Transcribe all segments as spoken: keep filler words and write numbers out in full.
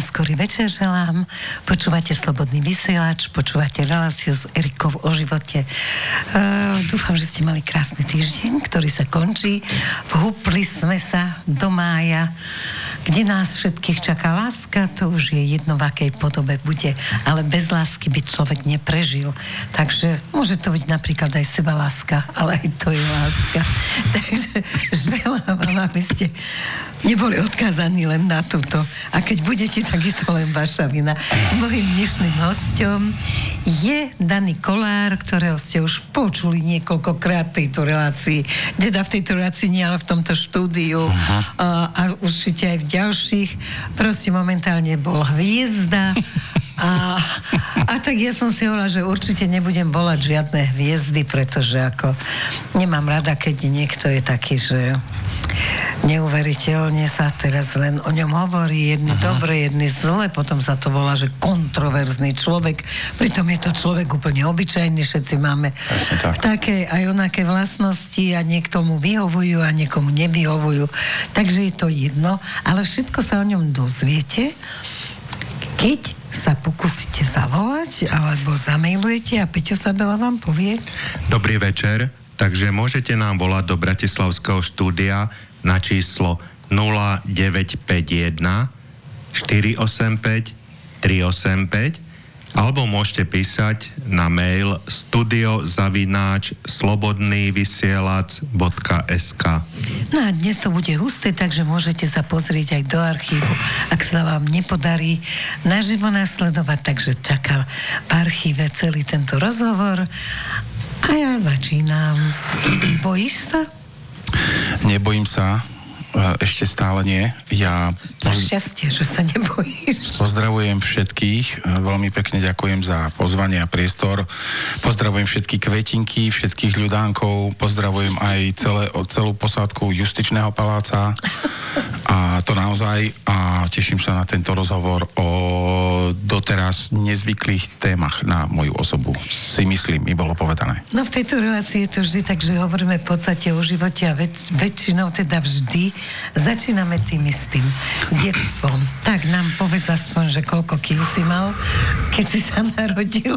skorý večer želám. Počúvate Slobodný vysielač, počúvate reláciu s Erikou o živote. Uh, dúfam, že ste mali krásny týždeň, ktorý sa končí. Vhúpli sme sa do mája, kde nás všetkých čaká láska. To už je jedno, v akej podobe bude, ale bez lásky by človek neprežil. Takže môže to byť napríklad aj sebaláska, ale aj to je láska. Takže želám vám, aby ste neboli odkázaní len na túto. A keď budete, tak je to len vaša vina. Mojím dnešným hosťom je Dani Kollár, ktorého ste už počuli niekoľkokrát v tejto relácii. Teda v tejto relácii nie, ale v tomto štúdiu. A, a určite aj v ďalších. Prosím, momentálne bol hviezda. A, a tak ja som si hovorila, že určite nebudem volať žiadne hviezdy, pretože ako nemám rada, keď niekto je taký, že neuveriteľne sa teraz len o ňom hovorí, jedni uh-huh. dobre, jedni zle, potom sa to volá, že kontroverzný človek, pritom je to človek úplne obyčajný, všetci máme tak. také aj onaké vlastnosti a niektomu vyhovujú a niekomu nevyhovujú, takže je to jedno, ale všetko sa o ňom dozviete, keď sa pokúsite zavolať alebo zamailujete a Peťo Sabela vám povie. Dobrý večer, takže môžete nám volať do bratislavského štúdia na číslo nula deväť päť jeden štyri osem päť tri osem päť alebo môžete písať na mail studio zavináč slobodný vysielač bodka es ká. No a dnes to bude husté, takže môžete sa pozrieť aj do archívu, ak sa vám nepodarí naživo nasledovať, takže čaká v archíve celý tento rozhovor. A ja začínam. Bojíš sa? Nebojím sa. Ešte stále nie. Ja Máš šťastie, že sa nebojíš. Pozdravujem všetkých. Veľmi pekne ďakujem za pozvanie a priestor. Pozdravujem všetky kvetinky, všetkých ľudánkov. Pozdravujem aj celé, celú posádku Justičného paláca. A to naozaj. A teším sa na tento rozhovor o doteraz nezvyklých témach na moju osobu. Si myslím, mi bolo povedané. No v tejto relácii je to vždy tak, že hovoríme v podstate o živote a väč- väčšinou teda vždy začíname tým istým detstvom. Tak nám povedz aspoň, že koľko kil si mal, keď si sa narodil?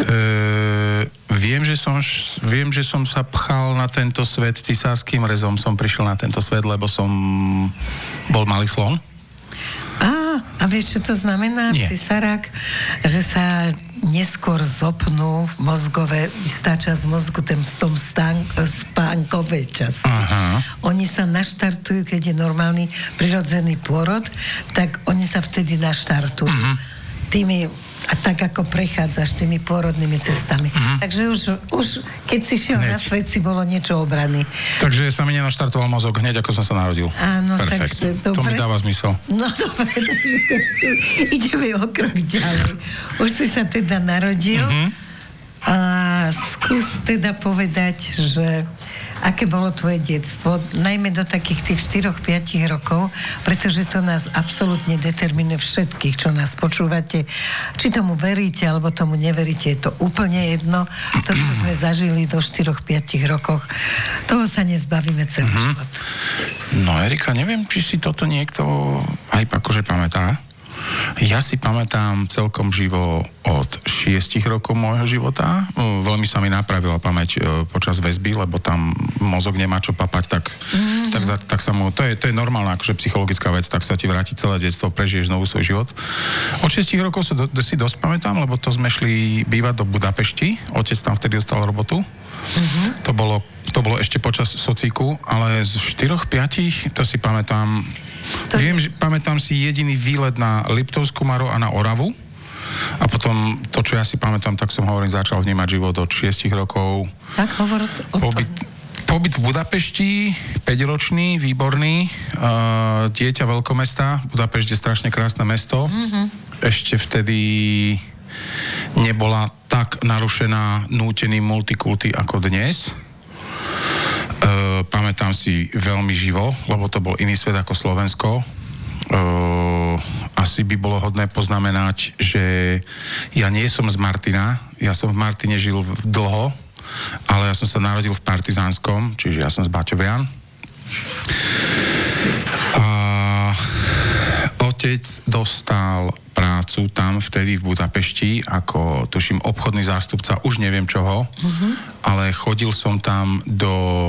E, viem, že som, viem, že som sa pchal na tento svet cisárským rezom. Som prišiel na tento svet, lebo som bol malý slon. Á, a vieš, čo to znamená, cisárák? Že sa neskôr zopnú mozgové, istá časť mozgu, ten v tom stán, spánkovej časti. Aha. Oni sa naštartujú, keď je normálny prirodzený pôrod, tak oni sa vtedy naštartujú. Uh-huh. Tými, a tak ako prechádzaš tými pôrodnými cestami. Uh-huh. Takže už, už keď si šiel hneď na svet, si bolo niečo obrany. Takže sa mi nenaštartoval mozog hneď, ako som sa narodil. Áno, perfekt. Takže dobre. To mi dáva zmysel. No dobre, takže ideme o krok ďalej. Už si sa teda narodil uh-huh. a skús teda povedať, že aké bolo tvoje detstvo, najmä do takých tých štyri päť rokov, pretože to nás absolútne determinuje všetkých, čo nás počúvate. Či tomu veríte, alebo tomu neveríte, je to úplne jedno. To, čo sme zažili do štyri päť rokoch, toho sa nezbavíme celý uh-huh. život. No Erika, neviem, či si toto niekto aj akože pamätá. Ja si pamätám celkom živo od šiestich rokov môjho života. Veľmi sa mi napravila pamäť počas väzby, lebo tam mozog nemá čo papať, tak, mm-hmm. tak, za, tak sa mu, to je, to je normálna akože psychologická vec, tak sa ti vráti celé detstvo, prežiješ znovu svoj život. Od šiestich rokov sa do, si dosť pamätám, lebo to sme šli bývať do Budapešti, otec tam vtedy dostal robotu. Mm-hmm. To bolo, to bolo ešte počas socíku, ale z štyroch päť, to si pamätám. To... Viem, že pamätám si jediný výlet na Liptovskú Maru a na Oravu. A potom to, čo ja si pamätám, tak som hovorím, začal vnímať život od šiestich rokov. Tak hovor o tom. Pobyt, pobyt v Budapešti, päťročný, výborný. Uh, dieťa veľkomesta. Budapešť je strašne krásne mesto. Mm-hmm. Ešte vtedy nebola tak narušená núteným multikulty ako dnes. Uh, pamätám si veľmi živo, lebo to bol iný svet ako Slovensko. Uh, asi by bolo hodné poznamenať, že ja nie som z Martina, ja som v Martine žil v dlho, ale ja som sa narodil v Partizánskom, čiže ja som z Baťovian. A otec dostal prácu tam vtedy v Budapešti ako, tuším, obchodný zástupca, už neviem čoho, uh-huh. ale chodil som tam do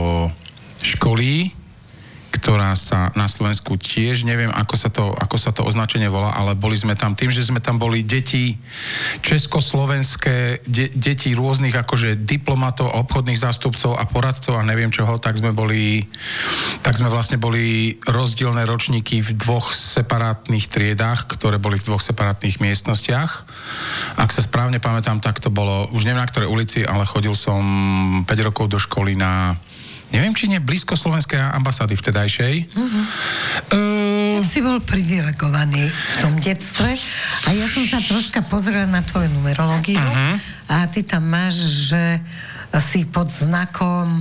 školy, ktorá sa na Slovensku tiež, neviem, ako sa to, ako sa to označenie volá, ale boli sme tam tým, že sme tam boli deti československé, de, deti rôznych akože diplomatov, obchodných zástupcov a poradcov a neviem čoho, tak sme boli, tak sme vlastne boli rozdielne ročníky v dvoch separátnych triedách, ktoré boli v dvoch separátnych miestnostiach. Ak sa správne pamätám, tak to bolo, už neviem na ktorej ulici, ale chodil som päť rokov do školy na neviem, či nie blízko slovenskej ambasády vtedajšej. Uh-huh. Uh, si bol privilegovaný v tom detstve a ja som sa troška pozrela na tvoju numerológiu uh-huh. a ty tam máš, že si pod znakom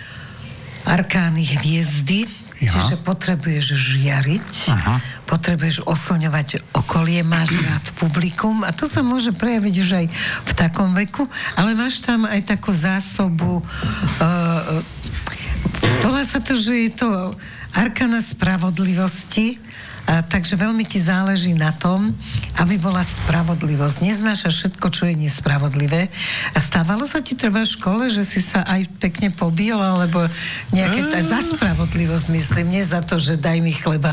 arkány hviezdy, ja. Čiže potrebuješ žiariť, uh-huh. potrebuješ oslňovať okolie, máš rád publikum a to sa môže prejaviť už aj v takom veku, ale máš tam aj takú zásobu uh, volá sa to, že je to arkana spravodlivosti, a takže veľmi ti záleží na tom, aby bola spravodlivosť. Neznáša všetko, čo je nespravodlivé. A stávalo sa ti treba v škole, že si sa aj pekne pobil, alebo nejaké tá, za spravodlivosť, myslím, nie za to, že daj mi chleba.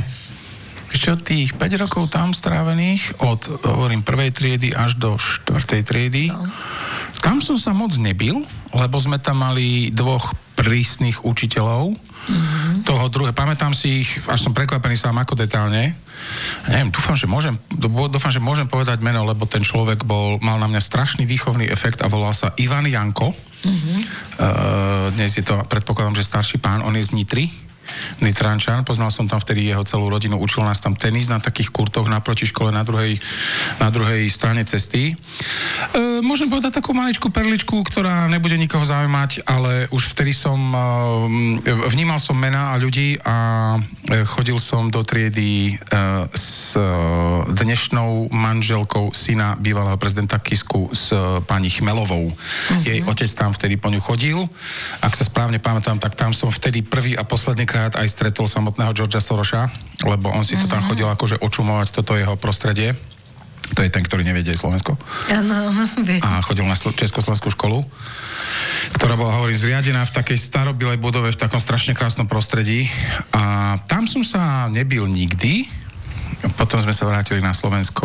Čo tých päť rokov tam strávených, od, hovorím, prvej triedy až do štvrtej triedy, no. Tam som sa moc nebil, lebo sme tam mali dvoch prísnych učiteľov. Mm-hmm. Toho druhé, pamätám si ich, až som prekvapený sám ako detálne. Neviem, dúfam, že môžem, dúfam, že môžem povedať meno, lebo ten človek bol, mal na mňa strašný výchovný efekt a volal sa Ivan Janko. Mm-hmm. Uh, dnes je to, predpokladám, že starší pán, on je z Nitry. Nitrančan, poznal som tam vtedy jeho celú rodinu, učil nás tam tenis na takých kurtoch naproti škole na druhej, na druhej strane cesty. E, môžem povedať takú maličkú perličku, ktorá nebude nikoho zaujímať, ale už vtedy som e, vnímal som mená a ľudí a e, chodil som do triedy e, s e, dnešnou manželkou syna bývalého prezidenta Kisku s e, pani Chmelovou. Mm-hmm. Jej otec tam vtedy po ňu chodil. Ak sa správne pamätám, tak tam som vtedy prvý a posledný krát aj stretol samotného Georgea Sorosa, lebo on si to tam chodil akože očumovať toto jeho prostredie. To je ten, ktorý nevie, kde je Slovensko. Áno, vie. A chodil na Československú školu, ktorá bola, hovorím, zriadená v takej starobilej budove, v takom strašne krásnom prostredí. A tam som sa nebil nikdy. Potom sme sa vrátili na Slovensko.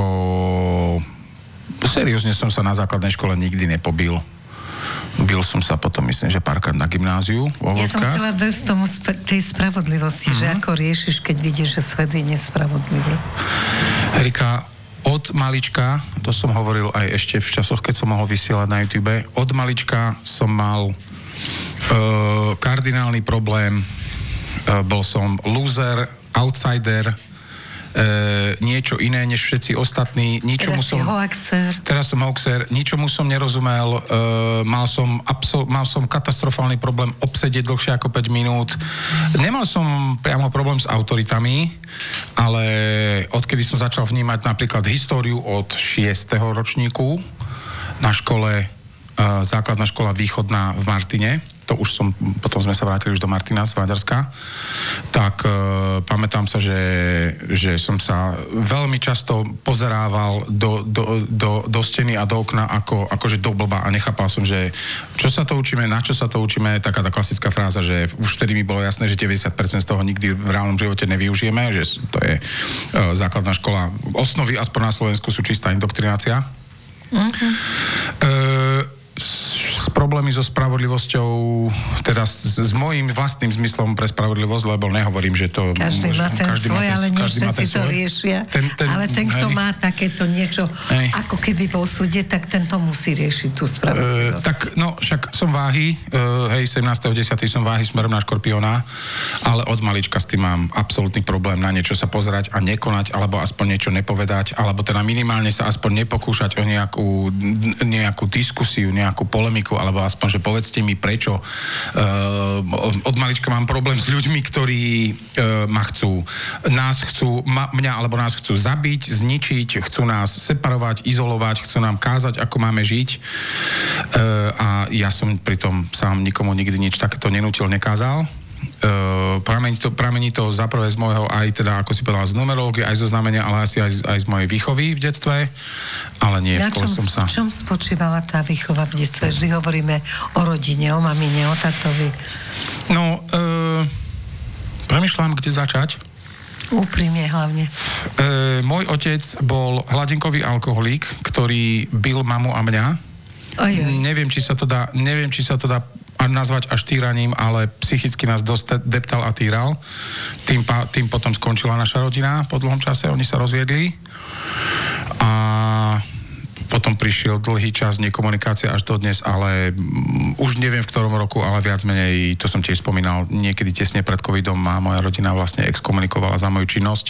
Seriózne som sa na základnej škole nikdy nepobil. Bil som sa potom, myslím, že párkrát na gymnáziu. Ja som chcela dojsť tomu sp- tej spravodlivosti, uh-huh. že ako riešiš, keď vidíš, že svet je nespravodlivý. Erika, od malička, to som hovoril aj ešte v časoch, keď som mohol vysielať na YouTube, od malička som mal uh, kardinálny problém, uh, bol som loser, outsider, E, niečo iné než všetci ostatní. Ničomu teraz som, si hoaxer. Teraz som hoaxer. Ničomu som nerozumel. E, mal, som absol, mal som katastrofálny problém obsedieť dlhšie ako päť minút. Nemal som priamo problém s autoritami, ale odkedy som začal vnímať napríklad históriu od šiesteho ročníku na škole, e, základná škola východná v Martine, to už som, potom sme sa vrátili už do Martina z Maďarska, tak e, pamätám sa, že, že som sa veľmi často pozerával do, do, do, do steny a do okna ako, akože do blba a nechápal som, že čo sa to učíme, na čo sa to učíme, taká tá klasická fráza, že už vtedy mi bolo jasné, že deväťdesiat percent z toho nikdy v reálnom živote nevyužijeme, že to je e, základná škola. Osnovy aspoň na Slovensku sú čistá indoktrinácia. Mm-hmm. E, problémy so spravodlivosťou, teda s, s môjim vlastným zmyslom pre spravodlivosť, lebo nehovorím, že to... Každý môže, má ten každý svoj, má ten, ale nie všetci to riešia. Ten, ten, ale ten, kto hej. má takéto niečo, hej. ako keby vo súde, tak tento musí riešiť tú spravodlivosť. E, tak, no, však som váhy, e, hej, sedemnásteho desiateho som váhy smerom na Škorpióna, ale od malička s tým mám absolútny problém na niečo sa pozerať a nekonať, alebo aspoň niečo nepovedať, alebo teda minimálne sa aspoň nepokúšať o nejakú, nejakú diskusiu, nejakú polemiku, alebo aspoň, že povedzte mi prečo. Uh, od malička mám problém s ľuďmi, ktorí uh, ma chcú, nás chcú, ma, mňa alebo nás chcú zabiť, zničiť, chcú nás separovať, izolovať, chcú nám kázať, ako máme žiť. Uh, a ja som pritom sám nikomu nikdy nič takéto nenútil, nekázal. Uh, pramení, to, pramení to zaprvé z môjho, aj teda, ako si povedala, z numerológie, aj zo znamenia, ale asi aj, aj z mojej výchovy v detstve, ale nie, Na v škole čom, som sa... v čom spočívala tá výchova v detstve? Vždy hovoríme o rodine, o mamine, o tatovi. No, uh, premýšľam, kde začať. Úprimne hlavne. Uh, môj otec bol hladinkový alkoholík, ktorý bil mamu a mňa. Ojoj. Neviem, či sa to dá, neviem, či sa to dá a nazvať až týraním, ale psychicky nás dosť deptal a týral. Tým, pa, tým potom skončila naša rodina po dlhom čase, oni sa rozviedli a potom prišiel dlhý čas nekomunikácie až do dnes, ale um, už neviem v ktorom roku, ale viac menej, to som tiež spomínal, niekedy tesne pred covidom a moja rodina vlastne exkomunikovala za moju činnosť.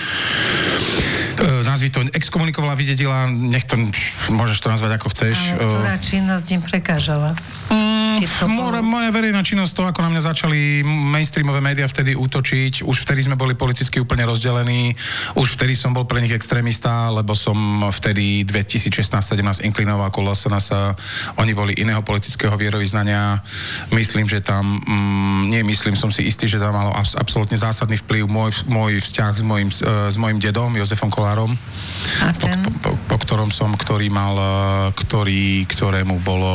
E, nazvi to exkomunikovala, vydedila, nech to, môžeš to nazvať ako chceš. Ale ktorá činnosť im prekážala? Moja, moja verejná činnosť, to, ako na mňa začali mainstreamové médiá vtedy útočiť, už vtedy sme boli politicky úplne rozdelení, už vtedy som bol pre nich extrémista, lebo som vtedy dvetisícšestnásť sedemnásť inklinoval ako el es en es, oni boli iného politického vierovyznania, myslím, že tam, mm, nie myslím, som si istý, že tam malo abs- absolútne zásadný vplyv môj, môj vzťah s mojim, s mojim dedom, Jozefom Kolárom, po, po, po, po ktorom som, ktorý mal, ktorý, ktorému bolo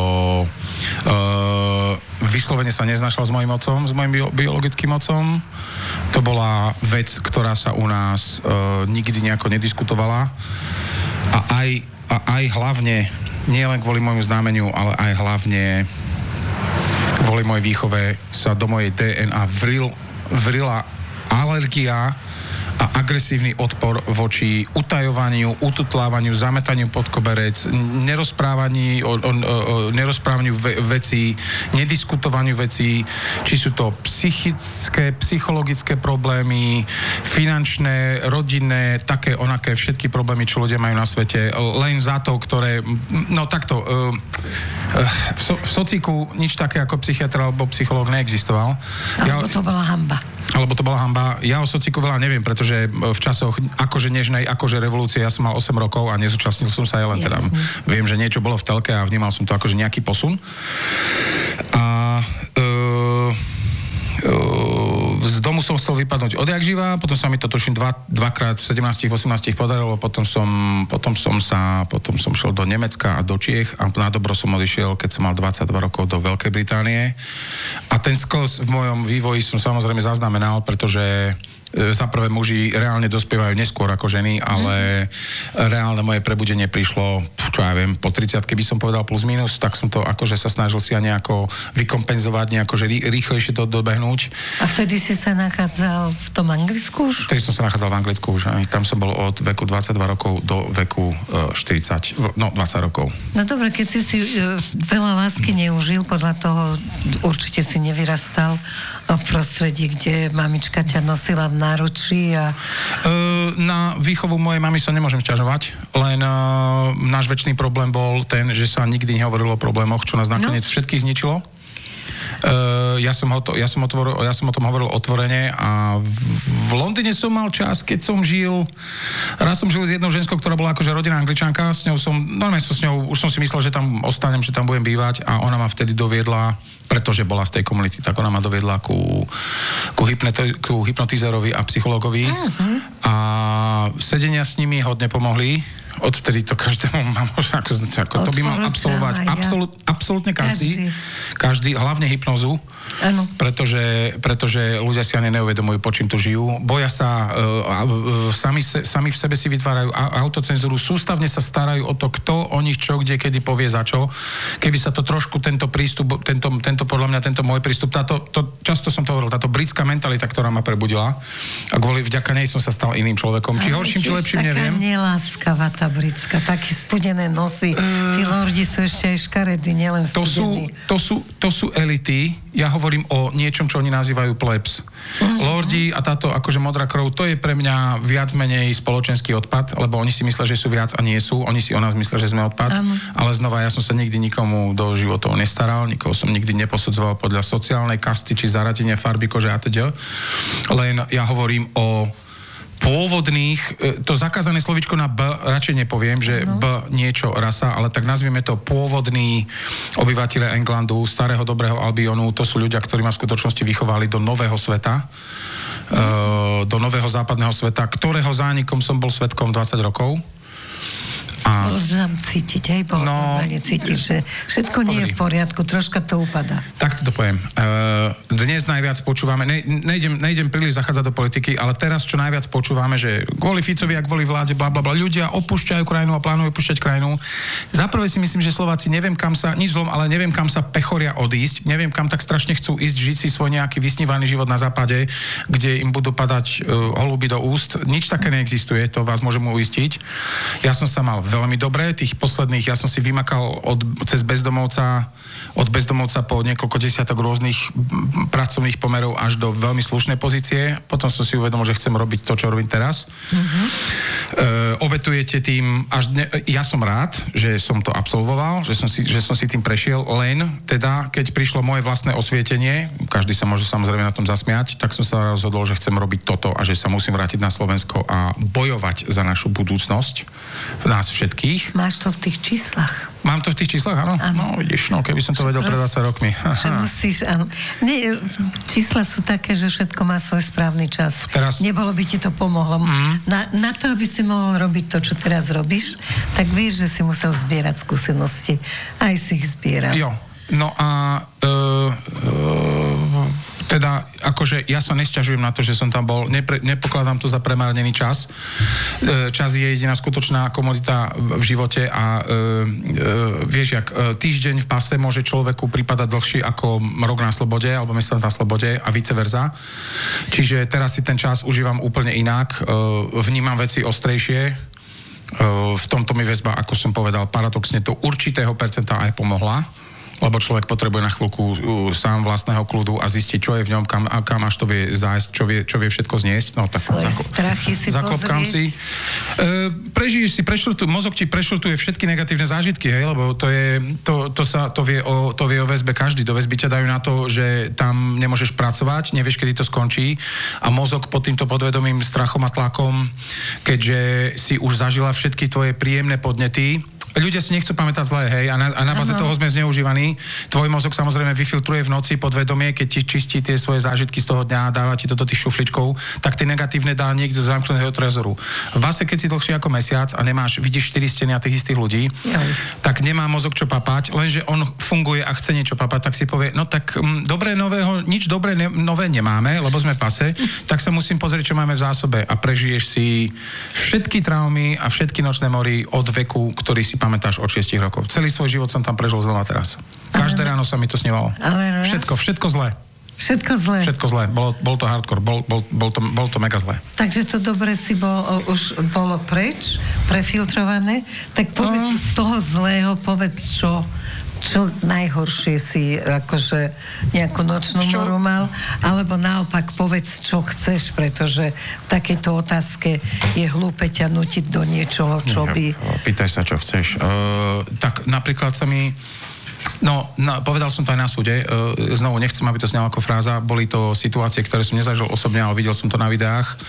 Uh, vyslovene sa neznašal s mojim otcom, s mojim bio- biologickým otcom. To bola vec, ktorá sa u nás uh, nikdy nejako nediskutovala. A aj, a aj hlavne, nie len kvôli môjmu znameniu, ale aj hlavne kvôli mojej výchove sa do mojej dé en á vril, vrila alergia a agresívny odpor voči utajovaniu, ututlávaniu, zametaniu pod koberec, nerozprávaní o, o, o nerozprávaniu ve, vecí, nediskutovaniu vecí, či sú to psychické, psychologické problémy, finančné, rodinné, také, onaké, všetky problémy, čo ľudia majú na svete, len za to, ktoré, no takto, v, so, v sociku nič také ako psychiatr alebo psychológ neexistoval. Alebo to bola hanba. Alebo to bola hanba. Ja o sociku veľa neviem, pretože v časoch akože nežnej, akože revolúcie, ja som mal osem rokov a nezúčastnil som sa, ja len teda viem, že niečo bolo v telke a vnímal som to akože nejaký posun. A uh, uh, z domu som chcel vypadnúť odjak živá, potom sa mi to tuším dva, dvakrát v sedemnástich, osemnástich podarilo, potom som, potom som sa, potom som šiel do Nemecka a do Čiech a na dobro som odišiel, keď som mal dvadsaťdva rokov do Veľkej Británie. A ten sklz v mojom vývoji som samozrejme zaznamenal, pretože za prvé muži reálne dospievajú neskôr ako ženy, ale mm. reálne moje prebudenie prišlo, čo ja viem, po tridsiatke by som povedal plus minus, tak som to akože sa snažil si ja nejako vykompenzovať, nejako, že rýchlejšie to dobehnúť. A vtedy si sa nachádzal v tom Anglicku už? Vtedy som sa nachádzal v Anglicku už, aj tam som bol od veku dvadsaťdva rokov do veku štyridsať, no dvadsať rokov. No dobre, keď si si uh, veľa lásky neužil, podľa toho určite si nevyrastal v prostredí, kde mamička ťa nosila v náručí a... Na výchovu mojej mamy sa nemôžem sťažovať, len uh, náš väčší problém bol ten, že sa nikdy nehovorilo o problémoch, čo nás nakoniec no. všetkých zničilo. Uh, ja, som ho to, ja, som otvoril, ja som o tom hovoril otvorene a v, v Londýne som mal čas, keď som žil, raz som žil s jednou ženskou, ktorá bola akože rodinná Angličanka, s ňou som, normálne som s ňou, už som si myslel, že tam ostanem, že tam budem bývať a ona ma vtedy doviedla, pretože bola z tej komunity, tak ona ma doviedla ku, ku, hypnoti, ku hypnotizerovi a psychologovi uh-huh. a sedenia s nimi hodne pomohli. Odvtedy to každému mám, ako, ako to by mal absolvovať absolút, absolútne každý, každý, každý, hlavne hypnozu, ano. Pretože, pretože ľudia si ani neuvedomujú, po čím tu žijú. Boja sa, uh, uh, sami, se, sami v sebe si vytvárajú autocenzúru, sústavne sa starajú o to, kto o nich čo, kde, kedy povie za čo. Keby sa to trošku, tento prístup, tento, tento podľa mňa, tento môj prístup, táto, to, často som to hovoril, táto britská mentalita, ktorá ma prebudila a kvôli, vďaka nej som sa stal iným človekom. Či horším, či lepším, neviem. Neláskavá tá britská, také studené nosy. Tí lordi sú ešte aj škaredí, nielen studení. To sú, to sú, to sú elity. Ja hovorím o niečom, čo oni nazývajú plebs. Uh-huh. Lordi a táto akože modrá krv, to je pre mňa viac menej spoločenský odpad, lebo oni si myslia, že sú viac a nie sú. Oni si o nás myslia, že sme odpad. Uh-huh. Ale znova, ja som sa nikdy nikomu do životov nestaral, nikoho som nikdy neposudzoval podľa sociálnej kasty, či zaradenia, farby, kože a teda. Len ja hovorím o pôvodných, to zakázané slovičko na B, radšej nepoviem, že no. B niečo rasa, ale tak nazvieme to pôvodní obyvateľe Englandu, starého dobrého Albionu, to sú ľudia, ktorí ma v skutočnosti vychovali do nového sveta, mm. do nového západného sveta, ktorého zánikom som bol svedkom dvadsať rokov. A... Bolo tam cítiť, hej? Bolo no, tam cítiť, že všetko nie je v poriadku, troška to upadá. Tak to poviem. Dnes najviac počúvame, ne, nejdem, nejdem príliš zachádzať do politiky, ale teraz čo najviac počúvame, že kvôli Ficovi a kvôli vláde, bla, bla, bla, ľudia opúšťajú krajinu a plánujú opúšťať krajinu. Zaprvé si myslím, že Slováci neviem kam sa, nič zlom, ale neviem kam sa pechoria odísť, neviem kam tak strašne chcú ísť, žiť si svoj nejaký vysnívaný život na západe, kde im budú padať uh, holuby do úst. Nič také neexistuje, to vás môžem uistiť. Ja som sa mal veľmi dobre, tých posledných, ja som si vymakal od, cez bezdomovca, od bezdomovca po niekoľko desiatok rôznych pracovných pomerov až do veľmi slušnej pozície. Potom som si uvedomil, že chcem robiť to, čo robím teraz. Mm-hmm. E, obetujete tým, až dne, ja som rád, že som to absolvoval, že som, si, že som si tým prešiel, len teda, keď prišlo moje vlastné osvietenie, každý sa môže samozrejme na tom zasmiať, tak som sa rozhodol, že chcem robiť toto a že sa musím vrátiť na Slovensko a bojovať za našu budúcnosť, nás všetkých. Máš to v tých číslach. Mám to v tých číslach, áno? Áno. No, vidíš, no, keby som to vedel pred dvadsať rokmi. Že musíš, áno. Nie, čísla sú také, že všetko má svoj správny čas. Teraz... Nebolo by ti to pomohlo. Mm. Na, na to, aby si mohol robiť to, čo teraz robíš, tak vieš, že si musel zbierať skúsenosti. Aj si ich zbieral. Jo. No a e, e, teda, akože ja sa nesťažujem na to, že som tam bol, Nepre, nepokladám to za premárnený čas. E, čas je jediná skutočná komodita v živote a e, e, vieš, jak e, týždeň v pase môže človeku pripadať dlhší ako rok na slobode alebo mesiac na slobode a vice versa. Čiže teraz si ten čas užívam úplne inak, e, vnímam veci ostrejšie. E, v tomto mi väzba, ako som povedal, paradoxne do určitého percenta aj pomohla. Lebo človek potrebuje na chvíľku uh, sám vlastného kľudu a zistiť, čo je v ňom, kam, kam až to vie zájsť, čo vie, čo vie všetko zniesť. No, tak svoje zako- strachy si zaklopkám si. Uh, prežiješ si, prešľutu, mozog ti prešľutuje všetky negatívne zážitky, hej, lebo to je, to, to sa, to vie o, to vie o väzbe každý. Do väzby ťa dajú na to, že tam nemôžeš pracovať, nevieš, kedy to skončí a mozog pod týmto podvedomým strachom a tlakom, keďže si už zažila všetky tvoje príjemné podnety. Ľudia si nechcú pamätať zlé, hej, a na, a na báze toho sme zneužívaní. Tvoj mozog samozrejme vyfiltruje v noci podvedomie, keď ti čistí tie svoje zážitky z toho dňa a dáva ti to do tých šufličkov, tak tie negatívne dá niekde z zamknutého trezoru. V base, keď si dlhšie ako mesiac a nemáš, vidíš štyri steny a tých istých ľudí, Jaj. tak nemá mozog čo papať, lenže on funguje a chce niečo papať, tak si povie, no tak m, dobré nového, nič dobré ne, nové nemáme, lebo sme v pase, tak sa musím pozrieť, čo máme v zásobe a prežiješ si všetky traumy a všetky nočné mory od veku, ktorý si pamätáš od šiestich rokov. Celý svoj život som tam prežil znova teraz. Každé ale, ráno sa mi to snívalo. Ale všetko, všetko zlé. Všetko zlé. Všetko zlé. Bolo, bol to hardcore, bol, bol, bol, to, bol to mega zlé. Takže to dobre si bol, už bolo preč, prefiltrované, tak povedz uh. z toho zlého, povedz čo, čo najhoršie si akože nejakú nočnú čo? moru mal, alebo naopak povedz, čo chceš, pretože v takejto otázke je hlúpe ťa nutiť do niečoho, čo by... Pýtaj sa, čo chceš. Uh, tak napríklad sa mi No, no, povedal som to aj na súde, e, znovu nechcem, aby to znelo ako fráza, boli to situácie, ktoré som nezažil osobne, ale videl som to na videách. E,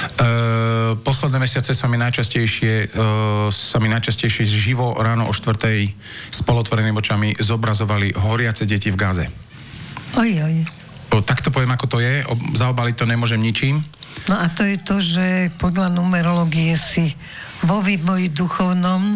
posledné mesiace sa mi najčastejšie, e, sa mi najčastejšie živo ráno o štvrtej s polotvorenými očami zobrazovali horiace deti v Gaze. Oj, oj. O, tak to poviem, ako to je, o, zaobaliť to nemôžem ničím. No a to je to, že podľa numerológie si vo vývoji duchovnom,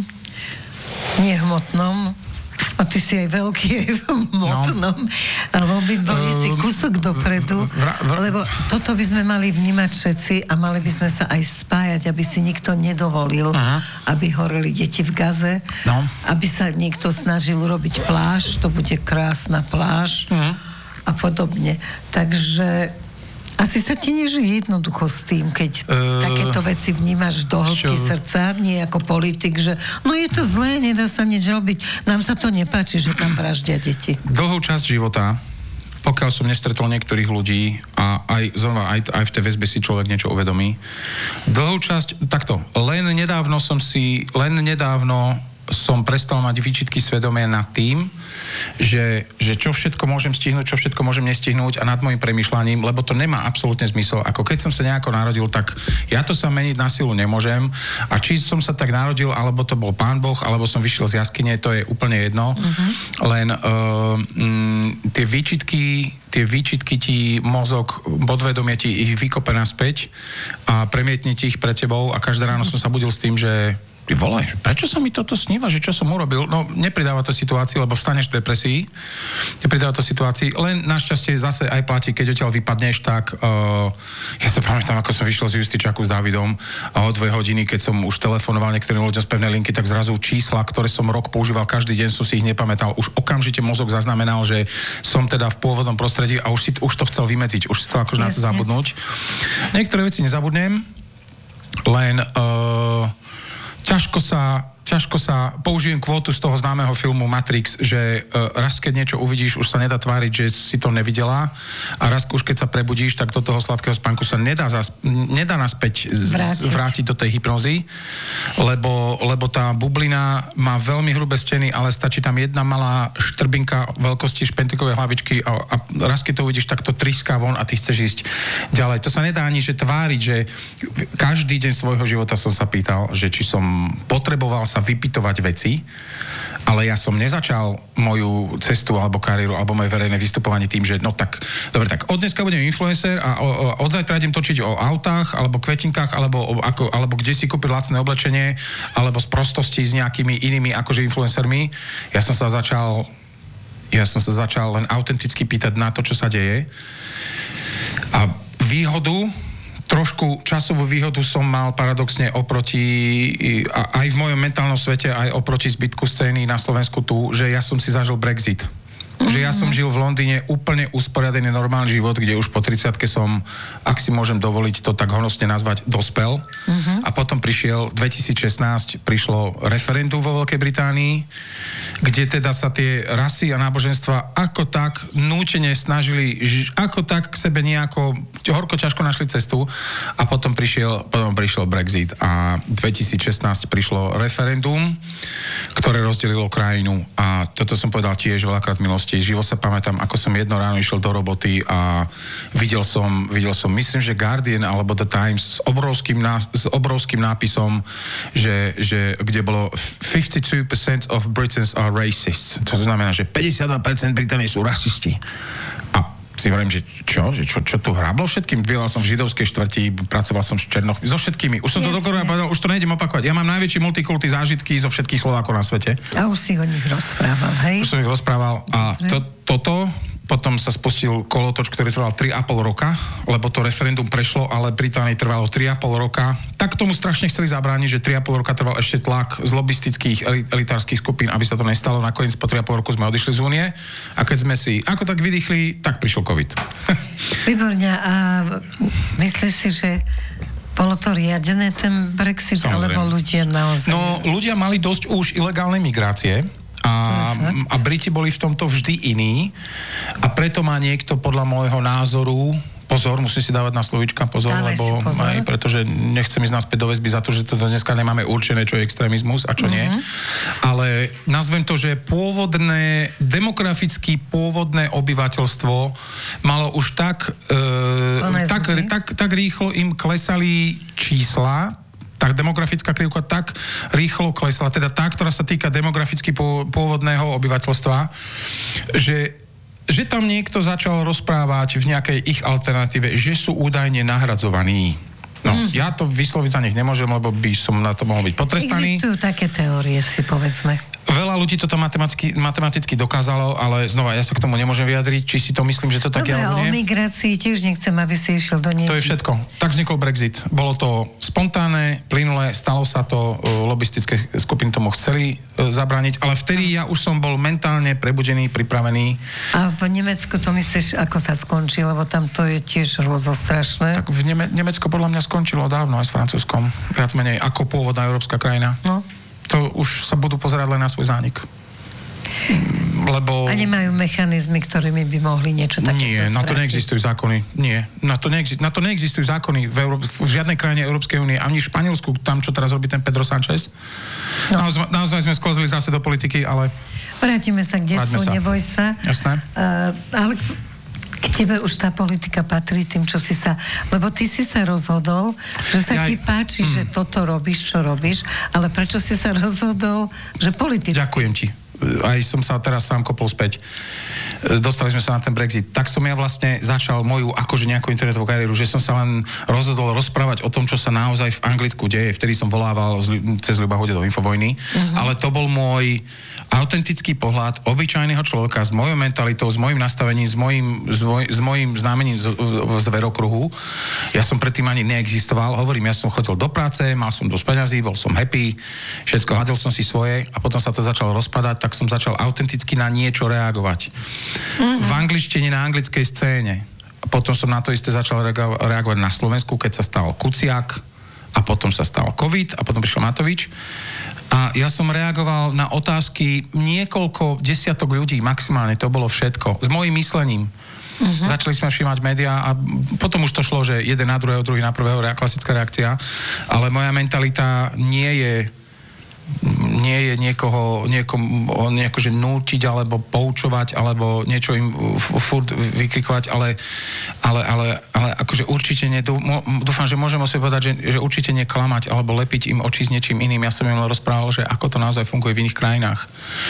nehmotnom, a ty si aj veľký, aj v hmotnom, no. Alebo by boli uh, si kúsok dopredu, vra, vra, lebo toto by sme mali vnímať všetci a mali by sme sa aj spájať, aby si nikto nedovolil, uh-huh. aby horeli deti v Gaze, no. aby sa niekto snažil urobiť pláž, to bude krásna pláž uh-huh. a podobne. Takže asi sa ti nežije jednoducho s tým, keď uh, takéto veci vnímaš do hĺbky srdca, nie ako politik, že no je to zlé, nedá sa nič robiť. Nám sa to nepáči, že tam vraždia deti. Dlhú časť života, pokiaľ som nestretol niektorých ľudí a aj, znova, aj, aj v tej väzbe si človek niečo uvedomí, dlhú časť, takto, len nedávno som si, len nedávno som prestal mať výčitky svedomia nad tým, že, že čo všetko môžem stihnúť, čo všetko môžem nestihnúť a nad môjim premýšľaním, lebo to nemá absolútne zmysel. Ako keď som sa nejako narodil, tak ja to sa meniť na silu nemôžem a či som sa tak narodil, alebo to bol Pán Boh, alebo som vyšiel z jaskyne, to je úplne jedno. Uh-huh. Len uh, m, tie výčitky tie výčitky ti mozog, podvedomie ti ich vykope naspäť a premietne ti ich pred tebou a každé ráno som sa budil s tým, že ty vole, prečo sa mi toto sníva, že čo som urobil? No, nepridáva to situácii, lebo vstaneš v depresii. Nepridáva to situácii, len našťastie zase aj platí, keď odtiaľ vypadneš, tak uh, ja sa pamätám, ako som vyšiel z Justičaku s Dávidom a o dve hodiny, keď som už telefonoval niektorým ľuďom z pevnej linky, tak zrazu čísla, ktoré som rok používal každý deň, som si ich nepamätal. Už okamžite mozog zaznamenal, že som teda v pôvodnom prostredí a už, si, už to chcel vymedziť, už chcel akože na to zabudnúť. Niektoré veci nezabudnem, len uh, ťažko sa, ťažko sa, použijem kvótu z toho známeho filmu Matrix, že uh, raz, keď niečo uvidíš, už sa nedá tváriť, že si to nevidela a raz, už keď sa prebudíš, tak do toho sladkého spánku sa nedá, zas, nedá naspäť vrátiť. vrátiť do tej hypnozy, lebo, lebo tá bublina má veľmi hrubé steny, ale stačí tam jedna malá štrbinka veľkosti špentikovej hlavičky a, a raz, keď to uvidíš, tak to triská von a ty chceš ísť ďalej. To sa nedá ani že tváriť, že každý deň svojho života som sa pýtal, že či som potreboval sa vypytovať veci, ale ja som nezačal moju cestu alebo kariéru alebo moje verejné vystupovanie tým, že no tak, dobre, tak od dneska budem influencer a o, o, od zajtra idem točiť o autách alebo kvetinkách alebo, o, ako, alebo kde si kúpiť lacné oblečenie alebo z prostosti s nejakými inými akože influencermi. Ja som sa začal ja som sa začal len autenticky pýtať na to, čo sa deje. A výhodu trošku časovú výhodu som mal paradoxne oproti, aj v mojom mentálnom svete, aj oproti zbytku scény na Slovensku tu, že ja som si zažil Brexit. Že ja som žil v Londýne úplne usporiadený normálny život, kde už po tridsiatke som, ak si môžem dovoliť to tak honosne nazvať, dospel. Uh-huh. A potom prišiel dvetisícšestnásť, prišlo referendum vo Veľkej Británii, kde teda sa tie rasy a náboženstva ako tak nútene snažili, ako tak k sebe nejako horko ťažko našli cestu a potom prišiel, potom prišiel Brexit a dvetisícšestnásť prišlo referendum, ktoré rozdelilo krajinu a toto som povedal tiež veľakrát v minulosti. Živo sa pamätám, ako som jedno ráno išiel do roboty a videl som, videl som, myslím, že Guardian alebo The Times s obrovským, ná, s obrovským nápisom, že, že kde bolo fifty-two percent of Britons are racists. To znamená, že päťdesiatdva percent Británie sú rasisti. A si hovorím, že čo? Že čo, čo tu hráblo všetkým? Býval som v židovskej štvrti, pracoval som s černoch, so všetkými. Už som yes, to dokonale povedal, už to nejdem opakovať. Ja mám najväčšie multikulty zážitky zo všetkých Slovákov na svete. A už si o nich rozprával, hej? Už som ich rozprával a to, toto potom sa spustil kolotoč, ktorý trval tri a pol roka, lebo to referendum prešlo, ale Británii trvalo tri a pol roka. Tak tomu strašne chceli zabrániť, že tri a pol roka trval ešte tlak z lobistických elitárskych skupín, aby sa to nestalo. Nakoniec po tri a pol roku sme odišli z únie a keď sme si ako tak vydýchli, tak prišiel COVID. Výborne. A myslíš si, že bolo to riadené, ten Brexit, samozrejme, alebo ľudia naozaj? No, ľudia mali dosť už ilegálnej migrácie. A, a Briti boli v tomto vždy iní a preto má niekto podľa môjho názoru pozor, musím si dávať na slovíčka pozor, Dávaj lebo pozor. Aj, pretože nechcem ísť naspäť do väzby za to, že to dneska nemáme určené, čo je extrémizmus a čo mm-hmm. nie. Ale nazvem to, že pôvodné, demograficky pôvodné obyvateľstvo malo už tak, e, tak, tak, tak rýchlo im klesali čísla, tak demografická krivka tak rýchlo klesla, teda tá, ktorá sa týka demograficky pôvodného obyvateľstva, že, že tam niekto začal rozprávať v nejakej ich alternatíve, že sú údajne nahradzovaní. No, mm. ja to vysloviť za nich nemôžem, lebo by som na to mohol byť potrestaný. Existujú také teórie, si povedzme. Veľa ľudí toto matematicky, matematicky dokázalo, ale znova, ja sa k tomu nemôžem vyjadriť, či si to myslím, že to tak je, alebo nie. Dobre, o migrácii tiež nechcem, aby si išiel do nej. To je všetko. Tak vznikol Brexit. Bolo to spontánne, plynulé, stalo sa to, lobistické skupiny tomu chceli e, zabrániť, ale vtedy ja už som bol mentálne prebudený, pripravený. A v Nemecku to myslíš, ako sa skončilo, lebo tam to je tiež rozostrašné? Tak v Neme- Nemecko podľa mňa skončilo dávno aj s Francúzskom. Viac menej ako pôvodná európska krajina. No. To už sa budú pozerať len na svoj zánik. lebo... A nemajú mechanizmy, ktorými by mohli niečo takéto Nie, na to neexistujú zákony. Nie, na to, neexi- na to neexistujú zákony v, Euró- v žiadnej krajine Európskej únie, ani v Španielsku, tam, čo teraz robí ten Pedro Sánchez. No. Naozaj, naozaj sme sklzli zase do politiky, ale... Vrátime sa k detstvu, sa. neboj sa. Jasné. Uh, ale k tebe už tá politika patrí tým, čo si sa... Lebo ty si sa rozhodol, že sa ja... ti páči, mm. že toto robíš, čo robíš, ale prečo si sa rozhodol, že politicky... Ďakujem ti. Aj som sa teraz sám kopol späť. Dostali sme sa na ten Brexit. Tak som ja vlastne začal moju akože nejakú internetovú kariéru, že som sa len rozhodol rozprávať o tom, čo sa naozaj v Anglicku deje. Vtedy som volával cez Ľuba Hode do Infovojny. Uh-huh. Ale to bol môj autentický pohľad obyčajného človeka s mojou mentalitou, s mojím nastavením, s mojím, s moj, s mojím známením z, z verokruhu. Ja som predtým ani neexistoval. Hovorím, ja som chodil do práce, mal som dosť peňazí, bol som happy, všetko, hľadil som si svoje a potom sa to začalo rozpadať, tak som začal autenticky na niečo reagovať. Mm-hmm. V angličtine, na anglickej scéne. A potom som na to isté začal reago- reagovať na Slovensku, keď sa stal Kuciak a potom sa stal COVID a potom prišiel Matovič. A ja som reagoval na otázky niekoľko desiatok ľudí, maximálne, to bolo všetko. S mojím myslením. Uh-huh. Začali sme všímať médiá a potom už to šlo, že jeden na druhého, druhý na prvého, klasická reakcia. Ale moja mentalita nie je nie je niekoho niekom, nejako, že nútiť alebo poučovať alebo niečo im furt vykrikovať, ale, ale, ale, ale akože určite nie, dúfam, že môžem o sebe povedať, že, že určite neklamať alebo lepiť im oči s niečím iným. Ja som im len rozprával, že ako to naozaj funguje v iných krajinách.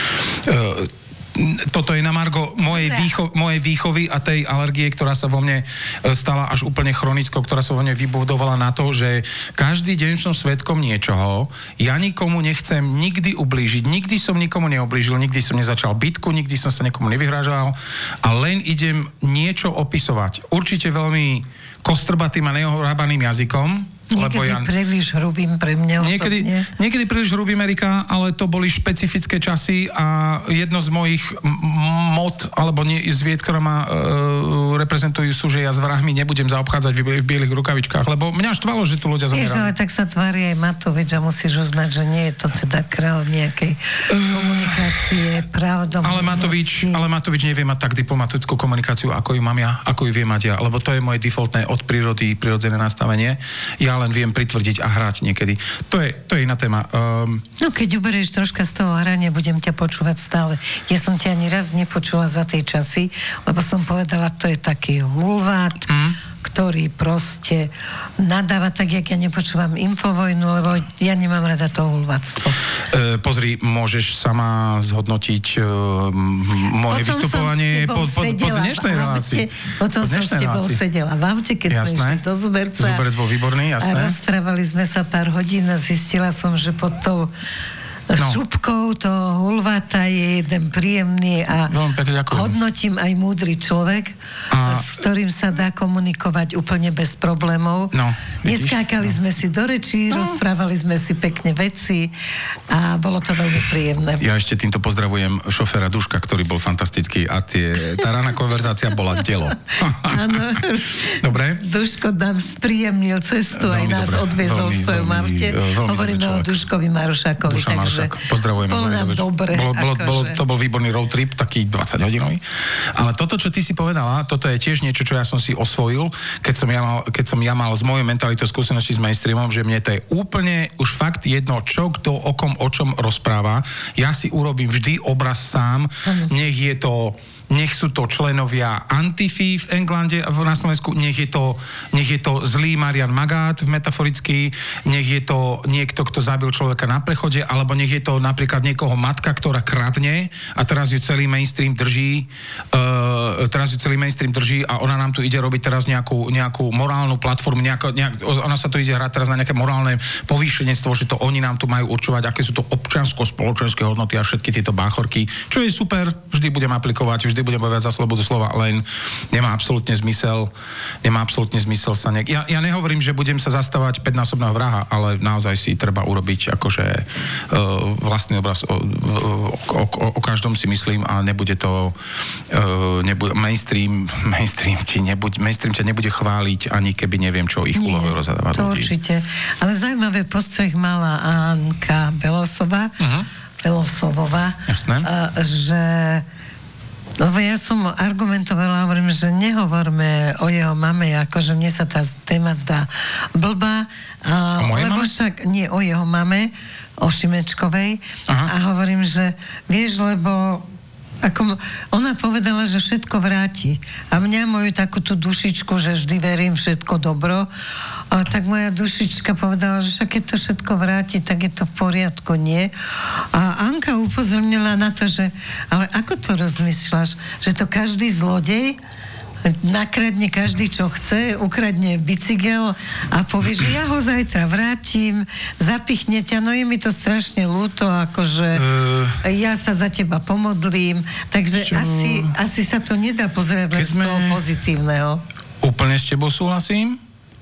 Uh, Toto je na margo mojej, výcho- mojej výchovy a tej alergie, ktorá sa vo mne stala až úplne chronickou, ktorá sa vo mne vybudovala na to, že každý deň som svedkom niečoho, ja nikomu nechcem nikdy ublížiť, nikdy som nikomu neublížil, nikdy som nezačal bitku, nikdy som sa nikomu nevyhrážal a len idem niečo opisovať. Určite veľmi kostrbatým a neohrábaným jazykom. Niekedy ja, príliš hrubým pre mňa niekedy, niekedy príliš hrubým, Erika, ale to boli špecifické časy a jedno z mojich m- mod, alebo nie, zvied, ktorá ma e, reprezentujú, sú, že ja s vrahmi nebudem zaobchádzať v, v bielých rukavičkách, lebo mňa štvalo, že tu ľudia zomierali. Jež, ale tak sa tvári aj Matovič a musíš uznať, že nie je to teda kráľ nejakej komunikácie, pravdomovnosti. Ale Matovič, ale Matovič nevie mať tak diplomatickú komunikáciu, ako ju mám ja, ako ju vie mať ja, lebo to je moje defaultné od prírody prirodzené nastavenie. Ja len viem pritvrdiť a hrať niekedy. To je, to je iná téma. Um... No keď uberieš troška z toho hrania, budem ťa počúvať stále. Ja som ťa ani raz nepočula za tej časy, lebo som povedala, to je taký hulvát, mm. ktorý proste nadáva tak, jak ja nepočúvam Infovojnu, lebo ja nemám rada to hulváctvo. E, pozri, môžeš sama zhodnotiť e, moje potom vystupovanie po, po, po dnešnej relácii. Potom som s tebou sedela v aute, keď jasné. Sme išli do Zuberca. Zuberec bol výborný, jasné. A rozprávali sme sa pár hodín a zistila som, že pod tou no. šupkou toho hulváta je jeden príjemný a no, hodnotím aj múdry človek, a... s ktorým sa dá komunikovať úplne bez problémov. No, Neskákali no. sme si do rečí, no. rozprávali sme si pekne veci a bolo to veľmi príjemné. Ja ešte týmto pozdravujem šoféra Duška, ktorý bol fantastický a tie, tá rána konverzácia bola dielo. Áno. Dobre. Duško nám spríjemnil cestu, veľmi aj nás dobre. Odviezol v svojom aute. Hovoríme o Duškovi Marušákovi. Duša Marušák. Pozdravujeme. Bolo nám dobre. Bolo, bolo, bolo, to bol výborný road trip, taký dvadsaťhodinový. Ale toto, čo ty si povedala, toto je tiež niečo, čo ja som si osvojil, keď som ja mal, keď som ja mal z mojej mentalitou skúsenosti s mainstreamom, že mne to je úplne už fakt jedno, čo kto o kom, o čom rozpráva. Ja si urobím vždy obraz sám. Mm. Nech je to nech sú to členovia Antify v Englande, na Slovensku, nech je to, nech je to zlý Marian Magát v metaforicky, nech je to niekto, kto zabil človeka na prechode, alebo nech je to napríklad niekoho matka, ktorá kradne a teraz ju celý mainstream drží, uh, teraz ju celý mainstream drží a ona nám tu ide robiť teraz nejakú, nejakú morálnu platformu, nejako, nejak, ona sa tu ide hrať teraz na nejaké morálne povýšenectvo, že to oni nám tu majú určovať, aké sú to občiansko-spoločenské hodnoty a všetky tieto báchorky, čo je super, vždy budem aplikovať, vždy budem povedať za slobodu slova, len nemá absolútne zmysel, nemá absolútne zmysel sa nejak... Ja, ja nehovorím, že budem sa zastávať päťnásobného vraha, ale naozaj si treba urobiť akože uh, vlastný obraz o, o, o, o každom si myslím a nebude to uh, nebude, mainstream, mainstream, ti nebude, mainstream ťa nebude chváliť, ani keby neviem, čo ich úlohou rozhodávať ľudí. Určite. Ale zaujímavé postreh mala Anka Belosová, uh-huh. Filosofová, Jasné. že lebo ja som argumentovala, hovorím, že nehovorme o jeho mame, akože mne sa tá téma zdá blbá, a, lebo mame? Však nie o jeho mame, o Šimečkovej. Aha. A hovorím, že vieš, lebo ako ona povedala, že všetko vráti. A mňa moju takú tú dušičku, že vždy verím všetko dobro, a tak moja dušička povedala, že však keď to všetko vráti, tak je to v poriadku, nie? A Anka upozornila na to, že ale ako to rozmýšľaš? Že to každý zlodej nakradne každý, čo chce, ukradne bicykel a povie, že ja ho zajtra vrátim, zapichne ťa, no je mi to strašne ľúto, akože uh, ja sa za teba pomodlím, takže asi, asi sa to nedá pozerať len z toho pozitívneho. Úplne s tebou súhlasím.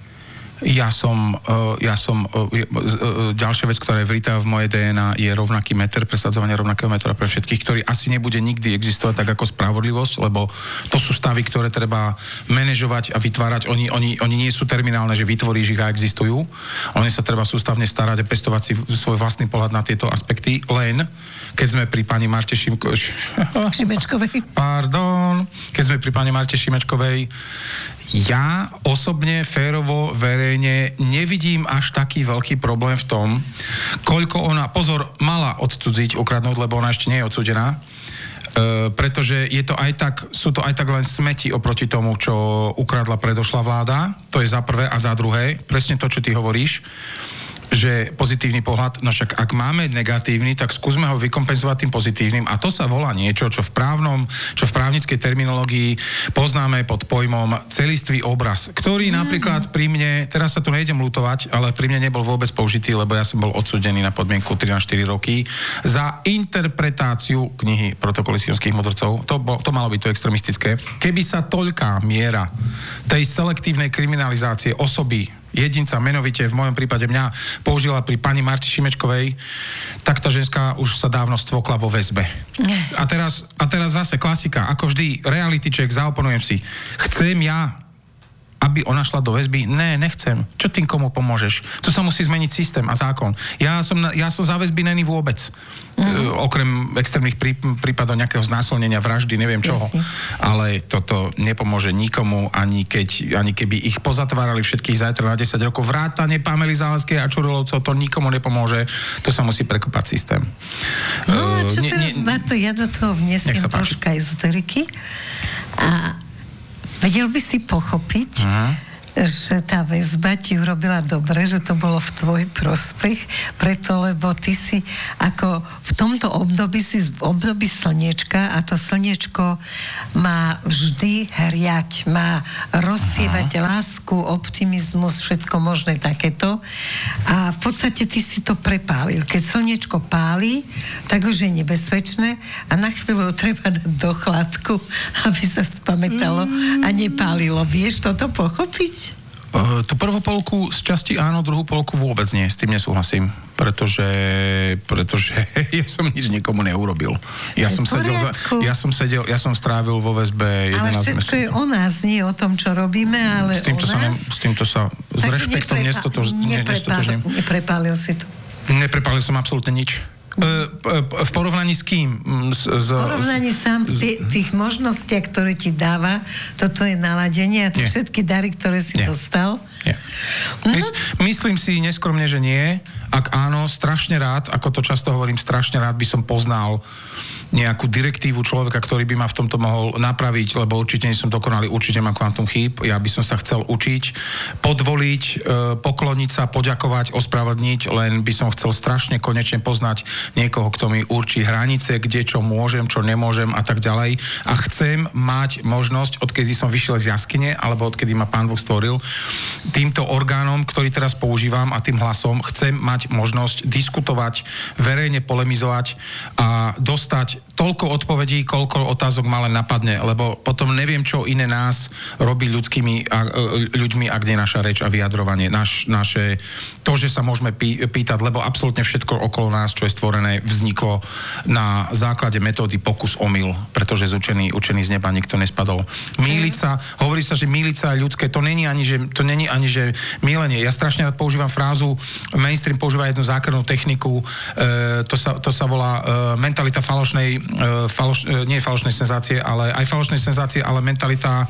Ja som, uh, ja som uh, uh, ďalšia vec, ktorá je vrytá v mojej dé en á, je rovnaký meter, presadzovanie rovnakého metra pre všetkých, ktorý asi nebude nikdy existovať tak ako spravodlivosť, lebo to sú stavy, ktoré treba manažovať a vytvárať. Oni, oni, oni nie sú terminálne, že vytvoríš ich a existujú. Oni sa treba sústavne starať a pestovať si svoj vlastný pohľad na tieto aspekty. Len, keď sme pri pani Marte Šimko... Šimečkovej. Pardon. Keď sme pri pani Marte Šimečkovej, ja osobne, férovo, verejne nevidím až taký veľký problém v tom, koľko ona, pozor, mala odcudziť, ukradnúť, lebo ona ešte nie je odsúdená, e, pretože je to aj tak, sú to aj tak len smeti oproti tomu, čo ukradla predošlá vláda, to je za prvé, a za druhé, presne to, čo ty hovoríš, že pozitívny pohľad, no však ak máme negatívny, tak skúsme ho vykompenzovať tým pozitívnym a to sa volá niečo, čo v právnom, čo v právnickej terminológii poznáme pod pojmom celistvý obraz, ktorý mm. napríklad pri mne, teraz sa tu nejdem ľutovať, ale pri mne nebol vôbec použitý, lebo ja som bol odsúdený na podmienku tri na štyri roky za interpretáciu knihy Protokoly sionských mudrcov. To, bol, to malo byť to extremistické. Keby sa toľká miera tej selektívnej kriminalizácie osoby jedinca, menovite v mojom prípade mňa, použila pri pani Marte Šimečkovej, tak tá ženská už sa dávno stvokla vo väzbe. A teraz, a teraz zase klasika, ako vždy, reality check, zaoponujem si. Chcem ja, aby ona šla do väzby? Ne, nechcem. Čo tým komu pomôžeš? Tu sa musí zmeniť systém a zákon. Ja som, ja som za väzby není vôbec. Mm. Okrem extrémnych prí, prípadov nejakého znásilnenia, vraždy, neviem čoho. Yes. Ale toto nepomôže nikomu, ani, keď, ani keby ich pozatvárali všetkých zajtra na desať rokov. Vrátane Pamely Záleskej a Čurulovcov, to nikomu nepomôže. To sa musí prekopať systém. No a čo uh, teraz ne, ne, na to? Ja do toho vnesiem troška ezoteriky. A vedel by si pochopiť, uh-huh. že tá väzba ti urobila dobre, že to bolo v tvoj prospech, preto, lebo ty si ako v tomto období si v období slniečka a to slniečko má vždy hriať, má rozsievať uh-huh. lásku, optimizmus, všetko možné takéto. A v podstate ty si to prepálil. Keď slniečko páli, tak už je nebezpečné a na chvíľu treba dať do chladku, aby sa spamätalo mm. a nepálilo. Vieš toto pochopiť? Uh, tú prvú polku z časti áno, druhú polku vôbec nie, s tým nesúhlasím, pretože, pretože ja som nič nikomu neurobil. Ja som, sedel za, ja som sedel, ja som strávil vo väzbe jedenásť mesiacov. Ale všetko je o nás, nie o tom, čo robíme, ale s týmto o sa nás. Ne, s týmto sa s Takže rešpektom nestotožním. Neprepálil si to. Neprepálil som absolútne nič. V porovnaní s kým? Z, z, v porovnaní sám v t- tých možnostiach, ktoré ti dáva, toto je naladenie a tie všetky dary, ktoré si nie. dostal. Nie. Mys- myslím si neskromne, že nie. Ak áno, strašne rád, ako to často hovorím, strašne rád by som poznal nejakú direktívu človeka, ktorý by ma v tomto mohol napraviť, lebo určite nie som dokonalý, určite mám kvantum chýb, ja by som sa chcel učiť, podvoliť, e, pokloniť sa, poďakovať, ospravedlniť, len by som chcel strašne konečne poznať niekoho, kto mi určí hranice, kde čo môžem, čo nemôžem a tak ďalej. A chcem mať možnosť, odkedy som vyšiel z jaskyne, alebo odkedy ma Pán Boh stvoril, týmto orgánom, ktorý teraz používam a tým hlasom, chcem mať možnosť diskutovať, verejne polemizovať a dostať to, toľko odpovedí, koľko otázok ma len napadne, lebo potom neviem, čo iné nás robí ľudskými a, ľuďmi, a kde je naša reč a vyjadrovanie. Naš, naše, to, že sa môžeme pý, pýtať, lebo absolútne všetko okolo nás, čo je stvorené, vzniklo na základe metódy pokus omyl, pretože z učený, učený z neba nikto nespadol. Mýliť sa, hovorí sa, že mýliť sa je ľudské, to není ani, že, to není ani, že mýlenie. Ja strašne rád používam frázu, mainstream používa jednu zákernú techniku, e, to, sa, to sa volá e, mentalita falošnej, e, faloš, e, nie falošnej senzácie, ale aj falošnej senzácie, ale mentalita